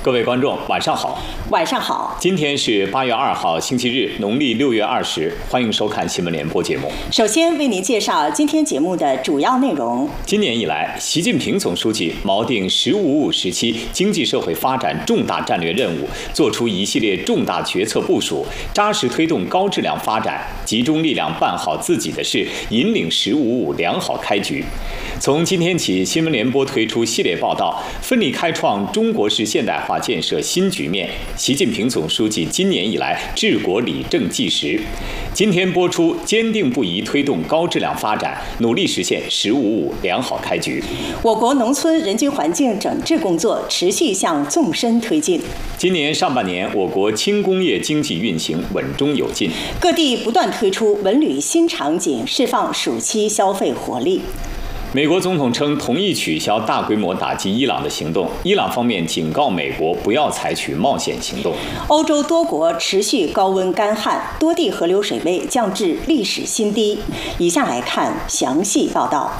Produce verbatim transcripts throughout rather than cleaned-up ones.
各位观众，晚上好。 晚上好。 今天是八月二号，星期日，农历六月二十。欢迎收看新闻联播节目。 首先为您介绍今天节目的主要内容。 今年以来，习近平总书记锚定“十五五”时期经济社会发展重大战略任务，作出一系列重大决策部署，扎实推动高质量发展，集中力量办好自己的事，引领“十五五”良好开局。从今天起，新闻联播推出系列报道，奋力开创中国式现代化建设新局面。习近平总书记今年以来治国理政纪实。今天播出，坚定不移推动高质量发展，努力实现“十五五”良好开局。 我国农村人均环境整治工作持续向纵深推进。 今年上半年，我国轻工业经济运行稳中有进， 各地不断推出文旅新场景，释放暑期消费活力。 美国总统称同意取消大规模打击伊朗的行动，伊朗方面警告美国不要采取冒险行动。 欧洲多国持续高温干旱，多地河流水位降至历史新低。以下来看详细报道。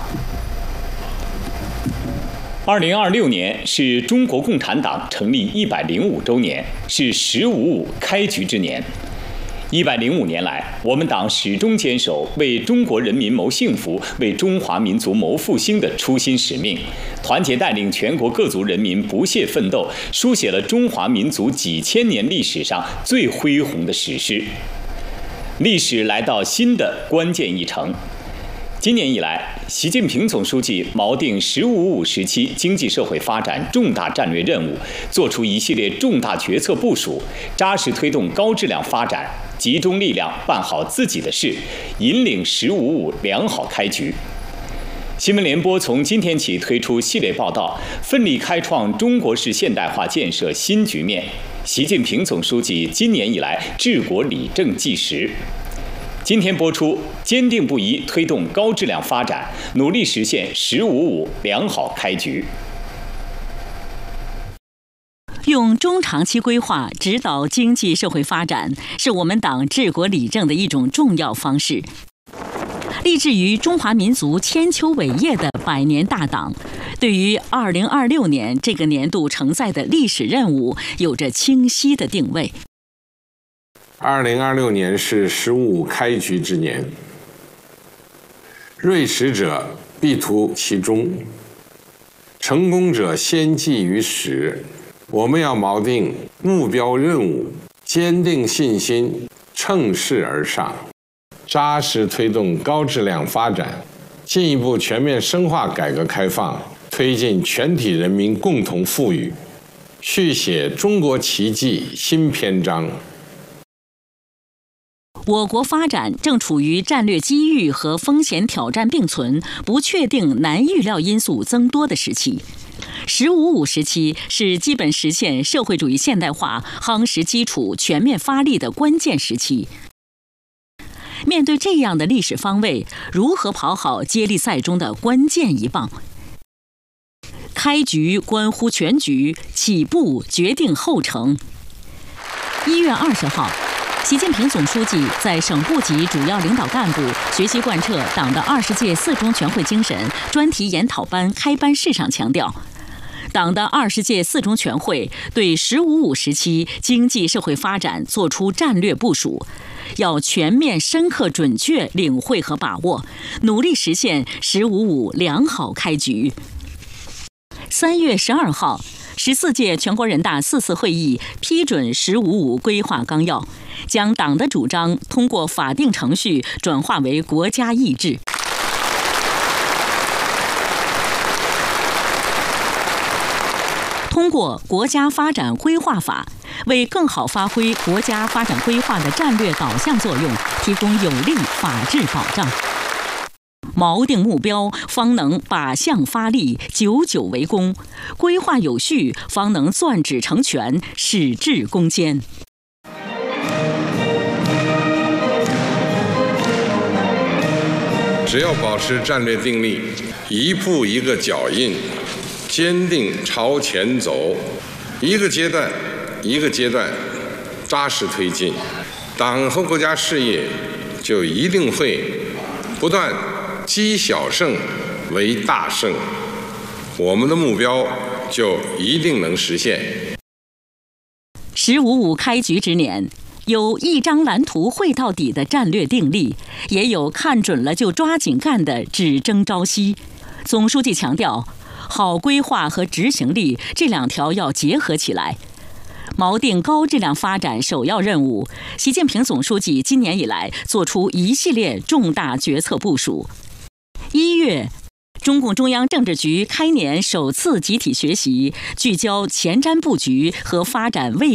二零二六年是中国共产党成立一百零五周年，是“十五五”开局之年。一百零五年来，我们党始终坚守为中国人民谋幸福、为中华民族谋复兴的初心使命，团结带领全国各族人民不懈奋斗，书写了中华民族几千年历史上最恢宏的史诗。历史来到新的关键一程。今年以来，习近平总书记锚定“十五五”时期经济社会发展重大战略任务，作出一系列重大决策部署，扎实推动高质量发展，集中力量办好自己的事，引领“十五五”良好开局。新闻联播从今天起推出系列报道，奋力开创中国式现代化建设新局面。习近平总书记今年以来治国理政纪实。今天播出，坚定不移推动高质量发展，努力实现“十五五”良好开局。 用中长期规划指导经济社会发展，是我们党治国理政的一种重要方式。立志于中华民族千秋伟业的百年大党，对于二零二六年这个年度承载的历史任务，有着清晰的定位。 二零二六年是“十五五”开局之年，锐识者必图其中，成功者先记于始。我们要锚定目标任务，坚定信心，乘势而上，扎实推动高质量发展，进一步全面深化改革开放，推进全体人民共同富裕，续写中国奇迹新篇章。 我国发展正处于战略机遇和风险挑战并存、不确定难预料因素增多的时期。“十五五”时期是基本实现社会主义现代化、夯实基础、全面发力的关键时期。面对这样的历史方位，如何跑好接力赛中的关键一棒？开局关乎全局，起步决定后程。一月二十号。习近平总书记在省部级主要领导干部学习贯彻党的二十届四中全会精神专题研讨班开班式上强调，党的二十届四中全会对“十五五”时期经济社会发展作出战略部署，要全面、深刻、准确领会和把握，努力实现“十五五”良好开局。三月十二号。十四届全国人大四次会议批准“十五五”规划纲要，将党的主张通过法定程序转化为国家意志。通过《国家发展规划法》，为更好发挥国家发展规划的战略导向作用，提供有力法治保障。锚定目标，方能靶向发力，久久为功；规划有序，方能攥指成拳，矢志攻坚。 只要保持战略定力，一步一个脚印，坚定朝前走，一个阶段一个阶段扎实推进，党和国家事业就一定会不断积小胜为大胜，我们的目标就一定能实现。 十五五开局之年，有一张蓝图绘到底的战略定力，也有看准了就抓紧干的只争朝夕。总书记强调，好规划和执行力这两条要结合起来，锚定高质量发展首要任务。习近平总书记今年以来作出一系列重大决策部署。一月，中共中央政治局开年首次集体学习，聚焦前瞻布局和发展未